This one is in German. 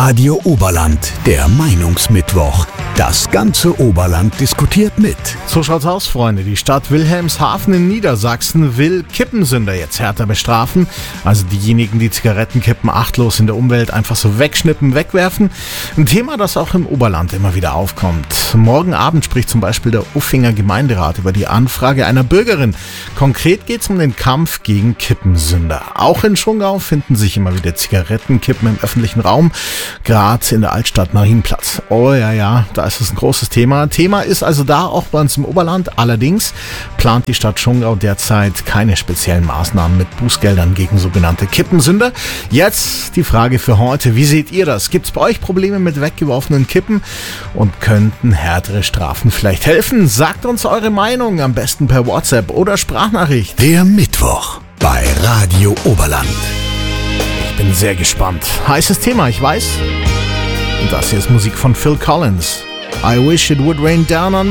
Radio Oberland, der Meinungsmittwoch. Das ganze Oberland diskutiert mit. So schaut's aus, Freunde. Die Stadt Wilhelmshaven in Niedersachsen will Kippensünder jetzt härter bestrafen. Also diejenigen, die Zigarettenkippen achtlos in der Umwelt einfach so wegschnippen, wegwerfen. Ein Thema, das auch im Oberland immer wieder aufkommt. Morgen Abend spricht zum Beispiel der Uffinger Gemeinderat über die Anfrage einer Bürgerin. Konkret geht's um den Kampf gegen Kippensünder. Auch in Schongau finden sich immer wieder Zigarettenkippen im öffentlichen Raum. Gerade in der Altstadt Marienplatz. Oh ja, da ist es ein großes Thema. Thema ist also da auch bei uns im Oberland. Allerdings plant die Stadt Schongau derzeit keine speziellen Maßnahmen mit Bußgeldern gegen sogenannte Kippensünder. Jetzt die Frage für heute. Wie seht ihr das? Gibt es bei euch Probleme mit weggeworfenen Kippen? Und könnten härtere Strafen vielleicht helfen? Sagt uns eure Meinung, am besten per WhatsApp oder Sprachnachricht. Der Mittwoch bei Radio Oberland. Ich bin sehr gespannt. Heißes Thema, ich weiß. Und das hier ist Musik von Phil Collins. I wish it would rain down on